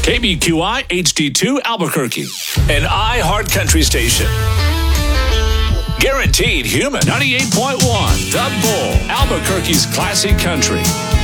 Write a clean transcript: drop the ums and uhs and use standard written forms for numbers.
KBQI HD2 Albuquerque, an iHeart Country station. Guaranteed Human 98.1 The Bull, Albuquerque's classic country.